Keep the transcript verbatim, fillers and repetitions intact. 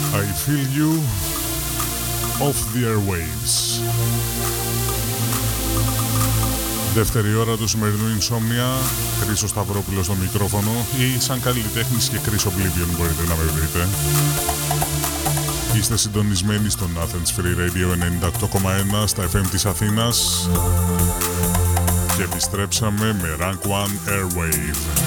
I feel you off the airwaves. Δεύτερη ώρα του σημερινού Insomnia, Χρήστος Σταυρόπουλος στο μικρόφωνο ή σαν καλλιτέχνης και Chris Oblivion μπορείτε να με βρείτε. Είστε συντονισμένοι στον Athens Free Radio ενενήντα οκτώ κόμμα ένα στα εφ εμ της Αθήνας και επιστρέψαμε με Rank One Airwave.